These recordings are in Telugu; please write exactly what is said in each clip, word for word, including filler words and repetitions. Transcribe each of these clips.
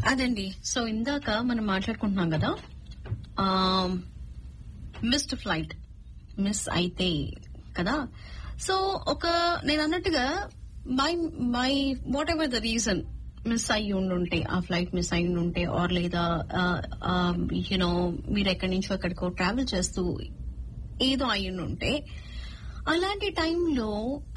అదండి. సో ఇందాక మనం మాట్లాడుకుంటున్నాం కదా, మిస్డ్ ఫ్లైట్, మిస్ అయితే కదా. సో ఒక నేను అన్నట్టుగా my my what ever the reason miss అయ్యి ఉండుంటే, ఆ ఫ్లైట్ మిస్ అయ్యి ఉంటే, ఆర్ లేదా యూనో మీరు ఎక్కడి నుంచో ఎక్కడికో ట్రావెల్ చేస్తూ ఏదో అయ్యి ఉంటే, అలాంటి టైంలో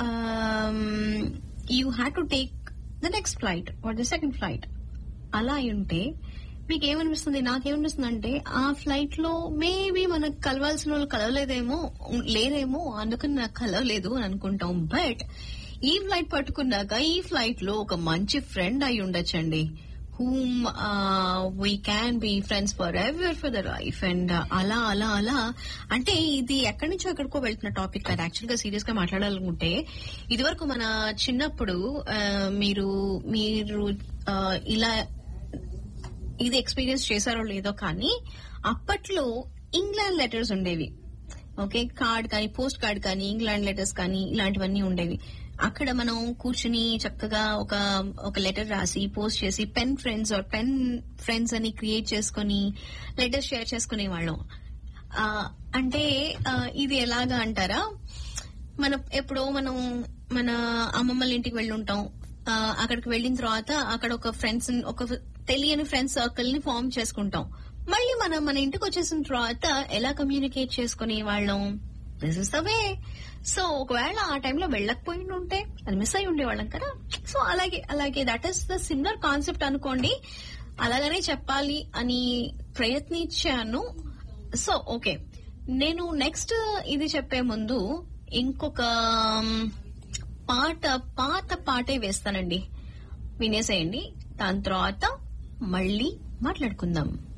you had to take the next flight are the second flight. అలా అయి ఉంటే మీకు ఏమనిపిస్తుంది? నాకేమనిపిస్తుంది అంటే, ఆ ఫ్లైట్ లో మేబీ మనకు కలవాల్సిన వాళ్ళు కలవలేదేమో, లేదేమో, అందుకని నాకు కలవలేదు అని అనుకుంటాం. బట్ ఈ ఫ్లైట్ పట్టుకున్నాక ఈ ఫ్లైట్ లో ఒక మంచి ఫ్రెండ్ అయి ఉండొచ్చండి, whom uh, we can be friends forever for the life. And అలా అలా అలా అంటే ఇది ఎక్కడి నుంచో ఎక్కడికో వెళ్తున్న టాపిక్ కాదు. యాక్చువల్ గా సీరియస్ గా మాట్లాడాలనుకుంటే, ఇది వరకు మన చిన్నప్పుడు మీరు మీరు ఇలా ఇది ఎక్స్పీరియన్స్ చేశారో లేదో కానీ, అప్పట్లో ఇంగ్లాండ్ లెటర్స్ ఉండేవి. ఓకే, కార్డ్ కానీ, పోస్ట్ కార్డ్ కానీ, ఇంగ్లాండ్ లెటర్స్ కానీ ఇలాంటివన్నీ ఉండేవి. అక్కడ మనం కూర్చుని చక్కగా ఒక ఒక లెటర్ రాసి పోస్ట్ చేసి pen friends are pen friends అని క్రియేట్ చేసుకుని లెటర్ షేర్ చేసుకునే వాళ్ళం. అంటే ఇది ఎలాగా అంటారా, మన ఎప్పుడో మనం మన అమ్మమ్మల ఇంటికి వెళ్ళి ఉంటాం. అక్కడికి వెళ్ళిన తర్వాత అక్కడ ఒక ఫ్రెండ్స్, ఒక తెలియని ఫ్రెండ్స్ సర్కిల్ ని ఫామ్ చేసుకుంటాం. మళ్ళీ మనం మన ఇంటికి వచ్చేసిన తర్వాత ఎలా కమ్యూనికేట్ చేసుకునే వాళ్ళం? This is the way. So ఒకవేళ ఆ టైంలో వెళ్ళకపోయి ఉంటే అది మిస్ అయి ఉండేవాళ్ళం కదా. సో అలాగే అలాగే that is the similar concept అనుకోండి. అలాగనే చెప్పాలి అని ప్రయత్నించాను. సో ఓకే, నేను నెక్స్ట్ ఇది చెప్పే ముందు ఇంకొక పాట, పాత పాటే వేస్తానండి, వినేసేయండి. దాని తర్వాత మళ్ళీ మాట్లాడుకుందాం.